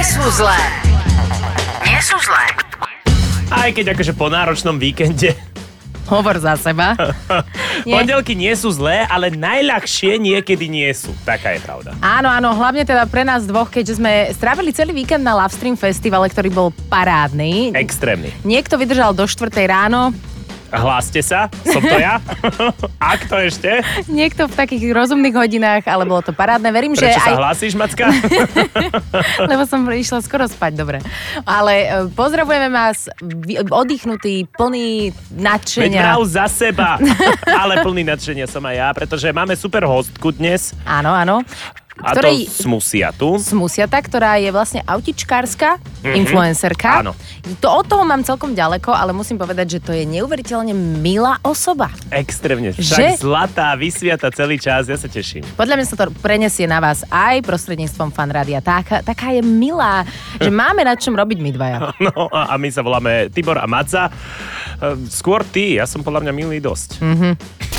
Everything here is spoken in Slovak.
sú zlé. Nie sú zlé. Aj keď akože po náročnom víkende. Hovor za seba. Pondelky nie sú zlé, ale najľahšie niekedy nie sú. Taká je pravda. Áno, hlavne teda pre nás dvoch, keďže sme strávili celý víkend na Love Stream festivale, ktorý bol parádny. Extrémny. Niekto vydržal do 4 ráno. Hláste sa, som to ja. A kto ešte? Niekto v takých rozumných hodinách, ale bolo to parádne. Verím, Prečo že sa aj... hlásíš, Macka? Lebo som išla skoro spať, dobre. Ale pozdravujeme vás, oddychnutý, plný Veď nadšenia. mrav za seba. Ale plný nadšenia som aj ja, pretože máme super hostku dnes. Áno. A to Smusia tu. Smusiata, ktorá je vlastne autičkárska influencerka. Áno. Od toho mám celkom ďaleko, ale musím povedať, že to je neuveriteľne milá osoba. Extrémne. Že? Však zlatá, vysviata celý čas, ja sa teším. Podľa mňa sa to prenesie na vás aj prostredníctvom Fanrádia. Taká je milá, že máme nad čom robiť my dvaja. No a my sa voláme Tibor a Maca. Skôr ty, ja som podľa mňa milý dosť.